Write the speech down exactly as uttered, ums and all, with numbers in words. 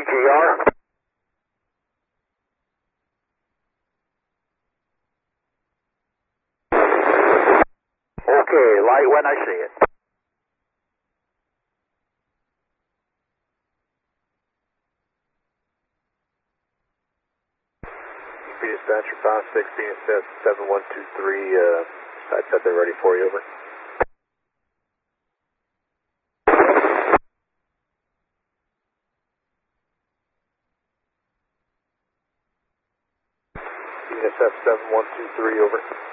G R. Okay, light when I see it. Dispatcher five six, B S S seven one two three, uh, side set they're ready for you, over. B S S seven one two three, over.